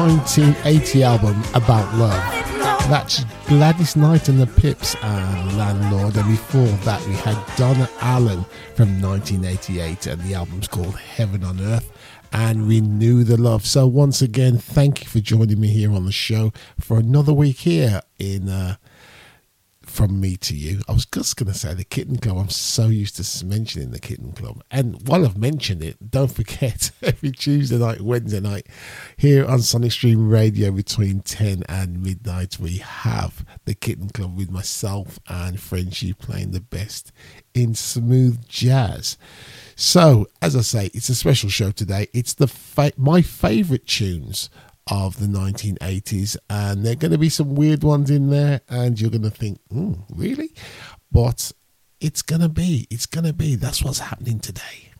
1980 album About Love. That's Gladys Knight and the Pips and Landlord, and before that we had Donna Allen from 1988, and the album's called Heaven on Earth and Renew the Love. So once again, thank you for joining me here on the show for another week here in From Me to You. I was just going to say the Kitten Club. I'm so used to mentioning the Kitten Club. And while I've mentioned it, don't forget, every Tuesday night, Wednesday night, here on Sonic Stream Radio between 10 and midnight, we have the Kitten Club with myself and Frenchie playing the best in smooth jazz. So, as I say, it's a special show today. It's my favourite tunes of the 1980s, and there are going to be some weird ones in there, and you're going to think, really? But it's going to be, that's what's happening today.